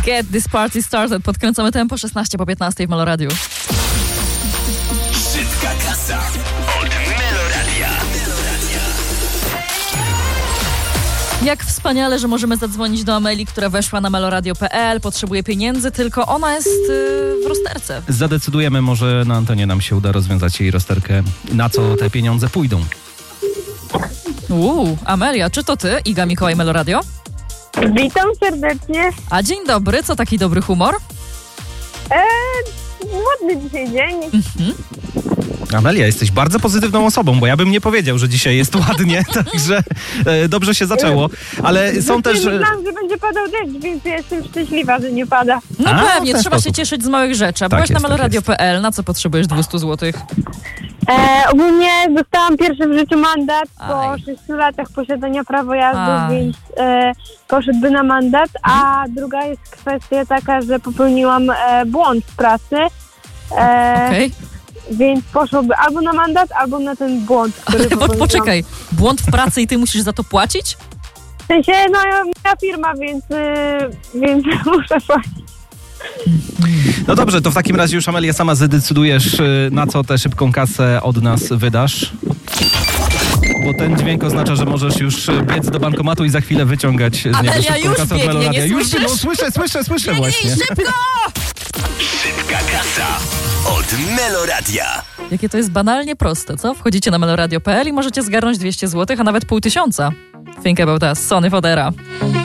Get this party started. Podkręcamy tempo 16 po 15 w Meloradiu. Szybka kasa od Meloradia. Jak wspaniale, że możemy zadzwonić do Ameli, która weszła na meloradio.pl. Potrzebuje pieniędzy, tylko ona jest w rozterce. Zadecydujemy, może na antenie nam się uda rozwiązać jej rozterkę. Na co te pieniądze pójdą? Amelia, czy to ty, Iga Mikołaj Meloradio? Witam serdecznie. A dzień dobry, co taki dobry humor? Ładny dzisiaj dzień. Amelia, jesteś bardzo pozytywną osobą, bo ja bym nie powiedział, że dzisiaj jest ładnie, także dobrze się zaczęło. Ale są też... Myślałam, że będzie padał deszcz, więc ja jestem szczęśliwa, że nie pada. No pewnie, w ten trzeba się sposób. cieszyć z małych rzeczy. A Tak byłaś jest, na meloradio.pl, na co potrzebujesz 200 zł? Ogólnie dostałam pierwszy w życiu mandat po Aj. 6 latach posiadania prawa jazdy, Aj. więc poszedłby na mandat. A druga jest kwestia taka, że popełniłam błąd w pracy. Okej. Więc poszłoby albo na mandat, albo na ten błąd, który popełniłam. Poczekaj, błąd w pracy i ty musisz za to płacić? W sensie, no moja firma, więc muszę płacić. No dobrze, to w takim razie już, Amelia, sama zadecydujesz, na co tę szybką kasę od nas wydasz. Bo ten dźwięk oznacza, że możesz już biec do bankomatu i za chwilę wyciągać z niego Amelia szybką już kasę od biegnie, Meloradia. nie Już, słyszysz? no, słyszę właśnie. Szybko! Szybka kasa od Meloradia. Jakie to jest banalnie proste, co? Wchodzicie na meloradio.pl i możecie zgarnąć 200 zł, a nawet 500. Think about us, Sonny Fodera.